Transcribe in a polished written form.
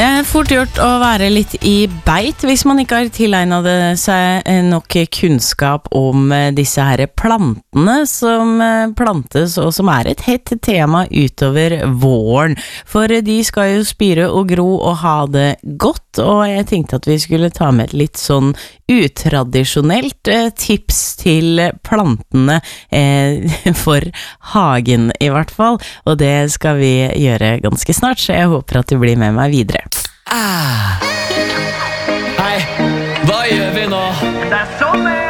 Det fort gjort å være litt i beit hvis man ikke har tilegnet seg nok kunnskap om disse her plantene som plantes og som et hett tema utover våren. For de skal jo spire og gro og ha det godt, og jeg tenkte at vi skulle ta med et litt sånn utradisjonelt tips til plantene for hagen i hvert fall, og det skal vi gjøre ganske snart, så jeg håper at du blir med meg videre. Hei, hva gjør vi nå? Det sommer!